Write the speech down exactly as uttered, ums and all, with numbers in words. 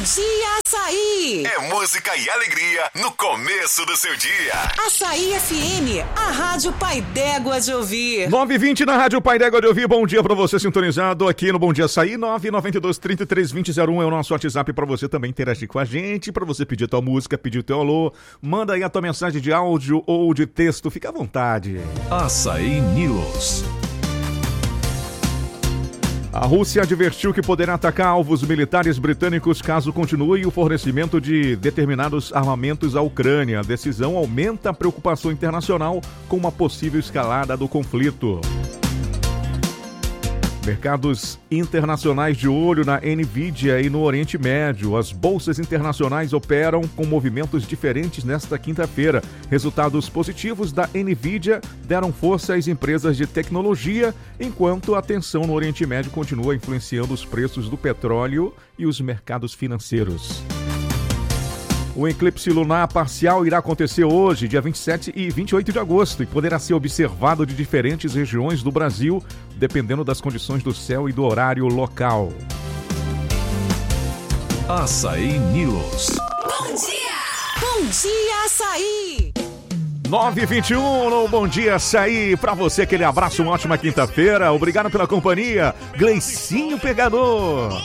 Dia Açaí! É música e alegria no começo do seu dia. Açaí F M, a Rádio Pai d'Égua de Ouvir. nove e vinte na Rádio Pai d'Égua de Ouvir. Bom dia pra você sintonizado aqui no Bom Dia Açaí. nove nove dois, trinta e três, vinte, zero um é o nosso WhatsApp pra você também interagir com a gente, pra você pedir tua música, pedir teu alô. Manda aí a tua mensagem de áudio ou de texto, fica à vontade. Açaí News. A Rússia advertiu que poderá atacar alvos militares britânicos caso continue o fornecimento de determinados armamentos à Ucrânia. A decisão aumenta a preocupação internacional com uma possível escalada do conflito. Mercados internacionais de olho na Nvidia e no Oriente Médio. As bolsas internacionais operam com movimentos diferentes nesta quinta-feira. Resultados positivos da Nvidia deram força às empresas de tecnologia, enquanto a tensão no Oriente Médio continua influenciando os preços do petróleo e os mercados financeiros. O eclipse lunar parcial irá acontecer hoje, dia vinte e sete e vinte e oito de agosto, e poderá ser observado de diferentes regiões do Brasil, dependendo das condições do céu e do horário local. Açaí News. Bom dia! Bom dia, Açaí! nove e vinte e um no Bom Dia Açaí. Pra você, aquele abraço, uma ótima quinta-feira. Obrigado pela companhia. Gleicinho Pegador.